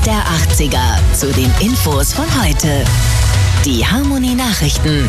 der 80er zu den Infos von heute. Die Harmony Nachrichten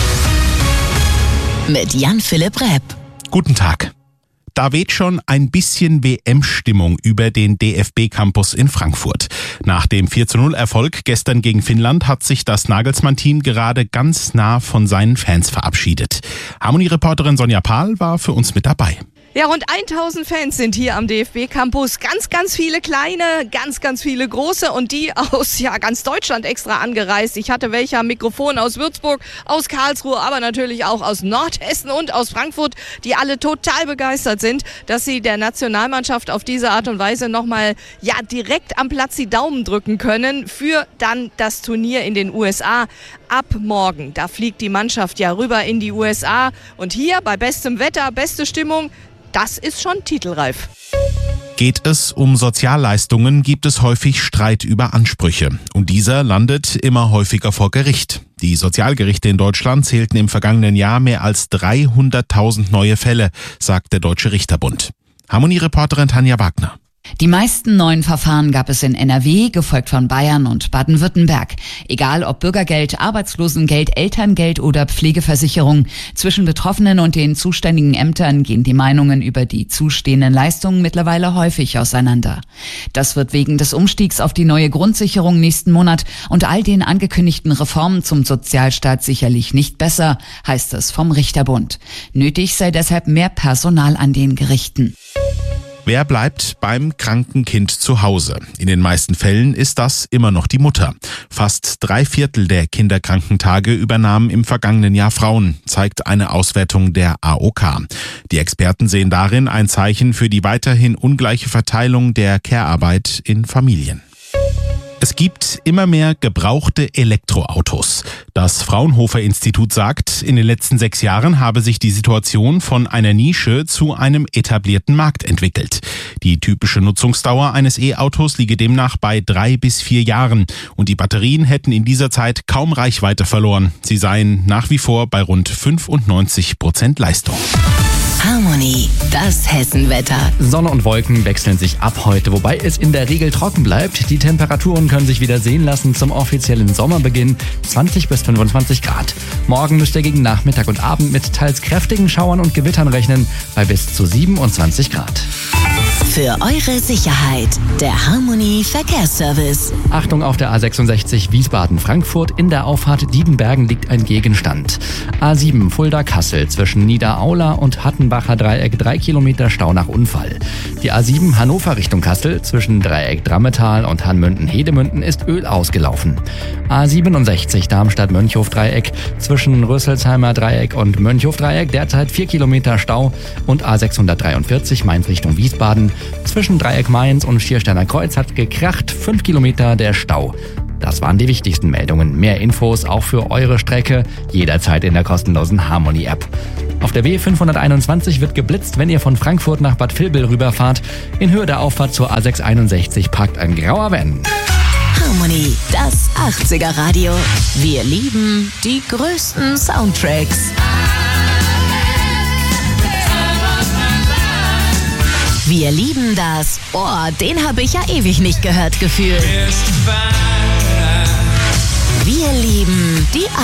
mit Jan-Philipp Repp. Guten Tag. Da weht schon ein bisschen WM-Stimmung über den DFB-Campus in Frankfurt. Nach dem 4:0-Erfolg gestern gegen Finnland hat sich das Nagelsmann-Team gerade ganz nah von seinen Fans verabschiedet. Harmony-Reporterin Sonja Pahl war für uns mit dabei. Ja, rund 1000 Fans sind hier am DFB-Campus. Ganz viele kleine, ganz viele große und die aus ganz Deutschland extra angereist. Ich hatte welche am Mikrofon aus Würzburg, aus Karlsruhe, aber natürlich auch aus Nordhessen und aus Frankfurt, die alle total begeistert sind, dass sie der Nationalmannschaft auf diese Art und Weise nochmal direkt am Platz die Daumen drücken können für dann das Turnier in den USA. Ab morgen, da fliegt die Mannschaft rüber in die USA und hier bei bestem Wetter, beste Stimmung, das ist schon titelreif. Geht es um Sozialleistungen, gibt es häufig Streit über Ansprüche. Und dieser landet immer häufiger vor Gericht. Die Sozialgerichte in Deutschland zählten im vergangenen Jahr mehr als 300.000 neue Fälle, sagt der Deutsche Richterbund. Harmony-Reporterin Tanja Wagner. Die meisten neuen Verfahren gab es in NRW, gefolgt von Bayern und Baden-Württemberg. Egal ob Bürgergeld, Arbeitslosengeld, Elterngeld oder Pflegeversicherung. Zwischen Betroffenen und den zuständigen Ämtern gehen die Meinungen über die zustehenden Leistungen mittlerweile häufig auseinander. Das wird wegen des Umstiegs auf die neue Grundsicherung nächsten Monat und all den angekündigten Reformen zum Sozialstaat sicherlich nicht besser, heißt es vom Richterbund. Nötig sei deshalb mehr Personal an den Gerichten. Wer bleibt beim kranken Kind zu Hause? In den meisten Fällen ist das immer noch die Mutter. Fast 3/4 der Kinderkrankentage übernahmen im vergangenen Jahr Frauen, zeigt eine Auswertung der AOK. Die Experten sehen darin ein Zeichen für die weiterhin ungleiche Verteilung der Care-Arbeit in Familien. Es gibt immer mehr gebrauchte Elektroautos. Das Fraunhofer-Institut sagt, in den letzten 6 Jahren habe sich die Situation von einer Nische zu einem etablierten Markt entwickelt. Die typische Nutzungsdauer eines E-Autos liege demnach bei 3 bis 4 Jahren und die Batterien hätten in dieser Zeit kaum Reichweite verloren. Sie seien nach wie vor bei rund 95% Leistung. Harmony, das Hessenwetter. Sonne und Wolken wechseln sich ab heute, wobei es in der Regel trocken bleibt. Die Temperaturen können sich wieder sehen lassen zum offiziellen Sommerbeginn, 20 bis 25 Grad. Morgen müsst ihr gegen Nachmittag und Abend mit teils kräftigen Schauern und Gewittern rechnen, bei bis zu 27 Grad. Für eure Sicherheit, der Harmony Verkehrsservice. Achtung auf der A66 Wiesbaden-Frankfurt. In der Auffahrt Diedenbergen liegt ein Gegenstand. A7 Fulda-Kassel zwischen Niederaula und Hattenbacher Dreieck 3 Kilometer Stau nach Unfall. Die A7 Hannover Richtung Kassel zwischen Dreieck Drammetal und Hanmünden-Hedemünden ist Öl ausgelaufen. A67 Darmstadt-Mönchhof-Dreieck zwischen Rüsselsheimer Dreieck und Mönchhof-Dreieck derzeit 4 Kilometer Stau und A643 Mainz Richtung Wiesbaden zwischen Dreieck Mainz und Schiersteiner Kreuz hat gekracht, 5 Kilometer der Stau. Das waren die wichtigsten Meldungen. Mehr Infos auch für eure Strecke jederzeit in der kostenlosen Harmony-App. Auf der W521 wird geblitzt, wenn ihr von Frankfurt nach Bad Vilbel rüberfahrt. In Höhe der Auffahrt zur A661 parkt ein grauer Van. Harmony, das 80er Radio. Wir lieben die größten Soundtracks. Wir lieben das. Den habe ich ja ewig nicht gehört gefühlt. Wir lieben die